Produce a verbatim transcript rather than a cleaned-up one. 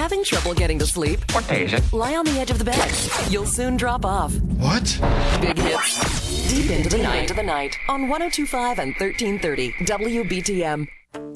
Having trouble getting to sleep? What day is it? Lie on the edge of the bed. You'll soon drop off. What? Big hits. Deep into the night. Into the night on one oh two point five and thirteen thirty W B T M.